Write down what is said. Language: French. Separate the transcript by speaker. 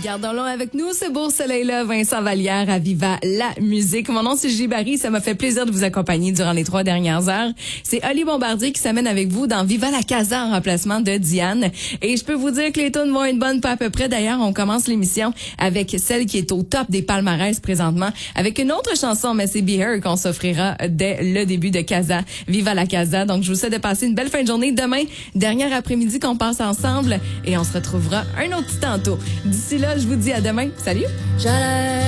Speaker 1: Gardons-le avec nous, ce beau soleil-là, Vincent Vallière à Viva la musique. Mon nom, c'est Julie Barry. Ça m'a fait plaisir de vous accompagner durant les 3 dernières heures. C'est Oli Bombardier qui s'amène avec vous dans Viva la Casa en remplacement de Diane. Et je peux vous dire que les tunes vont être bonnes pas à peu près. D'ailleurs, on commence l'émission avec celle qui est au top des palmarès présentement, avec une autre chanson, mais c'est Be Her qu'on s'offrira dès le début de Casa, Viva la Casa. Donc, je vous souhaite de passer une belle fin de journée. Demain, dernier après-midi qu'on passe ensemble et on se retrouvera un autre petit tantôt. D'ici là, je vous dis à demain. Salut!